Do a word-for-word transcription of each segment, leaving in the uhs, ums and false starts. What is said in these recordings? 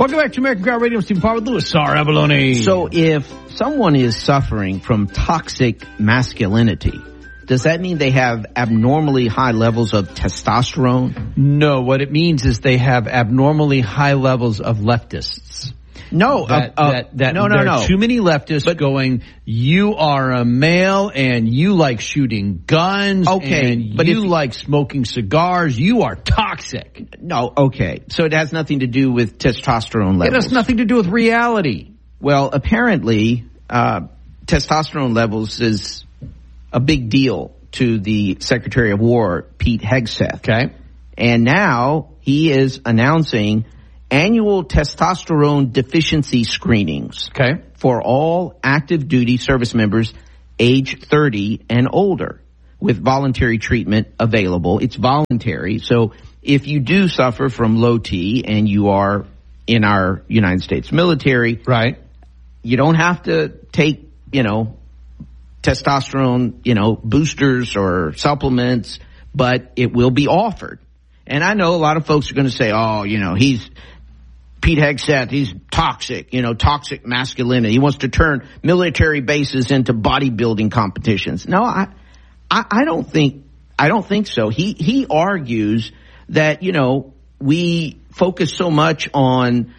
Welcome back to American Crowd Radio. Stephen Parr with Louis R. Abalone. So if someone is suffering from toxic masculinity, does that mean they have abnormally high levels of testosterone? No, what it means is they have abnormally high levels of leftists. No, that, uh, uh, that, that no, no, there no. are too many leftists but, going, you are a male and you like shooting guns okay, and but you if, like smoking cigars. You are toxic. No, okay. So it has nothing to do with testosterone levels. It has nothing to do with reality. Well, apparently, uh, testosterone levels is a big deal to the Secretary of War, Pete Hegseth. Okay. And now he is announcing annual testosterone deficiency screenings okay. for all active duty service members age thirty and older with voluntary treatment available. It's voluntary. So if you do suffer from low T and you are in our United States military, right, you don't have to take, you know, testosterone, you know, boosters or supplements, but it will be offered. And I know a lot of folks are going to say, oh, you know, he's Pete Hegseth, he's toxic, you know, toxic masculinity. He wants to turn military bases into bodybuilding competitions. No, I, I, I don't think, I don't think so. He, he argues that, you know, we focus so much on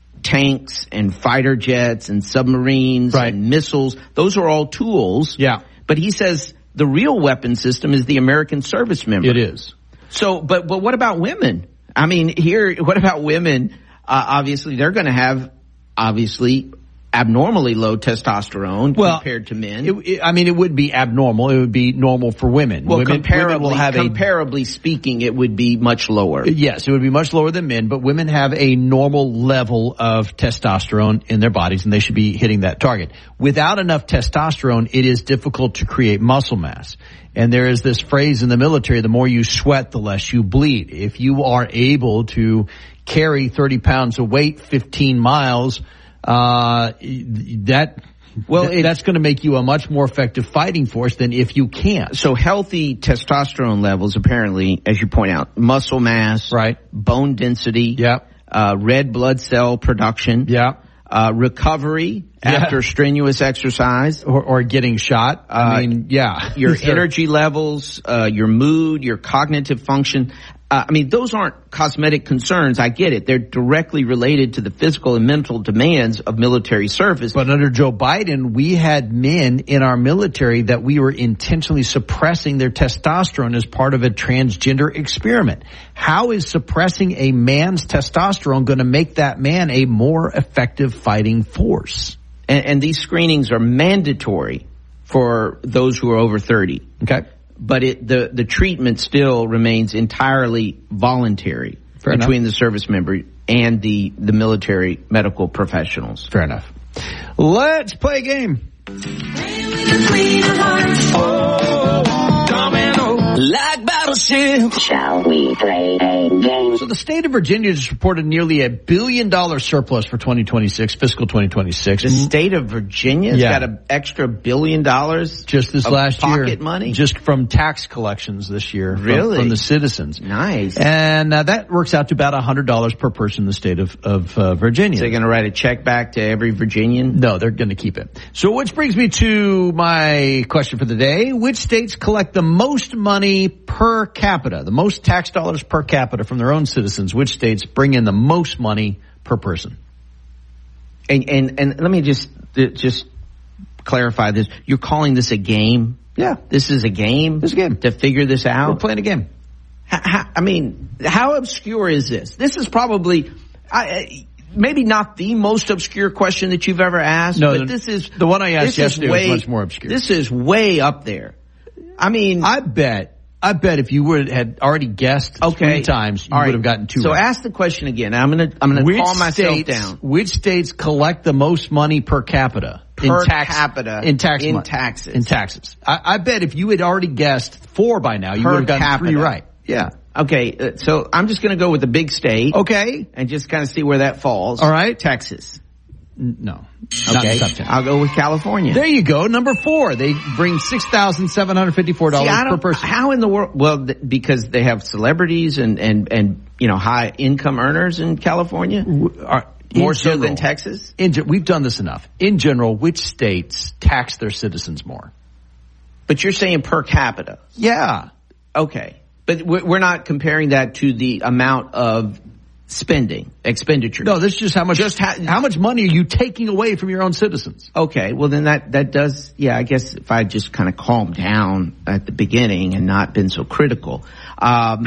tanks and fighter jets and submarines right. and missiles. Those are all tools. Yeah. But he says the real weapon system is the American service member. It is. So, but, but what about women? I mean, here, what about women? Uh, obviously, they're going to have, obviously, abnormally low testosterone well, compared to men. It, it, I mean, it would be abnormal. It would be normal for women. Well, women, comparably, women will have comparably a, speaking, it would be much lower. Yes, it would be much lower than men, but women have a normal level of testosterone in their bodies, and they should be hitting that target. Without enough testosterone, it is difficult to create muscle mass. And there is this phrase in the military, the more you sweat, the less you bleed. If you are able to carry thirty pounds of weight fifteen miles, uh, that, well, th- that's going to make you a much more effective fighting force than if you can't. So healthy testosterone levels, apparently, as you point out, muscle mass, right, bone density, yeah, uh, red blood cell production, yeah, uh, recovery yeah. after strenuous exercise, or, or getting shot. I uh, mean, yeah, your energy levels, uh, your mood, your cognitive function. Uh, I mean, those aren't cosmetic concerns. I get it. They're directly related to the physical and mental demands of military service. But under Joe Biden, we had men in our military that we were intentionally suppressing their testosterone as part of a transgender experiment. How is suppressing a man's testosterone going to make that man a more effective fighting force? And, and these screenings are mandatory for those who are over thirty. Okay. But it, the, the treatment still remains entirely voluntary Fair between enough. the service member and the, the military medical professionals. Fair enough. Let's play a game. Like battleship. Shall we play a game? So the state of Virginia just reported nearly a billion dollar surplus for twenty twenty-six, fiscal twenty twenty-six. The state of Virginia has yeah. got an extra billion dollars just this of last pocket year, money? just from tax collections this year. Really? From, from the citizens. Nice. And uh, that works out to about one hundred dollars per person in the state of, of uh, Virginia. So they're going to write a check back to every Virginian? No, they're going to keep it. So which brings me to my question for the day. Which states collect the most money per capita, the most tax dollars per capita from their own citizens? Which states bring in the most money per person? And and, and let me just just clarify this. You're calling this a game? Yeah. This is a game? This is a game. To figure this out? We're playing a game. How, how, I mean, how obscure is this? This is probably... I, maybe not the most obscure question that you've ever asked, no, but this is... The one I asked yesterday way, was much more obscure. This is way up there. I mean... I bet... I bet if you would had already guessed okay. three times, you All right. would have gotten two. So right. ask the question again. I'm gonna I'm gonna which calm myself states, down. Which states collect the most money per capita? Per in tax, capita in tax in money, taxes. In taxes. I, I bet if you had already guessed four by now, you per would have gotten capita. three right. Yeah. Okay. Uh, so I'm just gonna go with the big state. Okay. And just kind of see where that falls. All right. Texas. No. Okay. I'll go with California. There you go. Number four. They bring six thousand seven hundred fifty-four dollars per person. How in the world? Well, th- because they have celebrities and, and, and, you know, high income earners in California. Are, More In so general. than Texas? In, ge- we've done this enough. In general, which states tax their citizens more? But you're saying per capita. Yeah. Okay. But we're we're not comparing that to the amount of spending, expenditure. No, this is just how much, Just ha- how much money are you taking away from your own citizens? Okay, well then that, that does, yeah, I guess if I just kind of calmed down at the beginning and not been so critical. Um,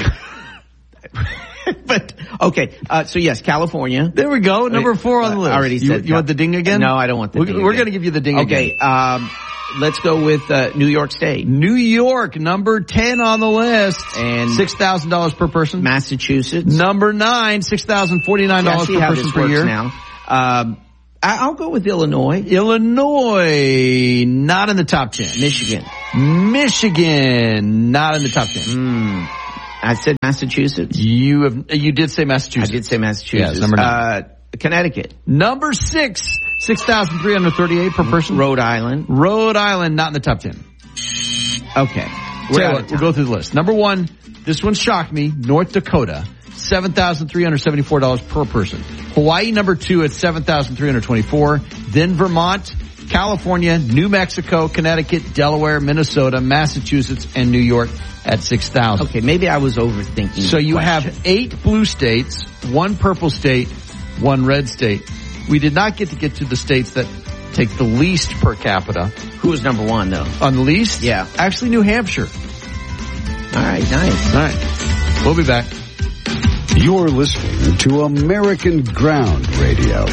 but, okay, uh, so yes, California. There we go. Number four on the list. I already You, said you want the ding again? No, I don't want the we're, ding We're again. going to give you the ding Okay, again. um, let's go with uh, New York State. New York, number ten on the list. And six thousand dollars per person. Massachusetts. Number nine, six thousand forty-nine dollars See per how person this per works year. now. Um, I- I'll go with Illinois. Illinois, not in the top ten. Michigan. Michigan, not in the top ten. Mm. I said Massachusetts. You have, you did say I Massachusetts. did say Massachusetts. Yes, number nine. Uh, Connecticut. Number six, six thousand three hundred thirty-eight per person. Rhode Island. Rhode Island, not in the top ten. Okay. We're We're out what, of we'll time. go through the list. Number one, this one shocked me. North Dakota, seven thousand three hundred seventy-four dollars per person. Hawaii, number two at seven thousand three hundred twenty-four dollars. Then Vermont, California, New Mexico, Connecticut, Delaware, Minnesota, Massachusetts, and New York at six thousand. Okay, maybe I was overthinking. So the you question. have eight blue states, one purple state, one red state. We did not get to get to the states that take the least per capita. Who was number one though? On the least? Yeah. Actually, New Hampshire. All right, nice. All right. We'll be back. You're listening to American Ground Radio.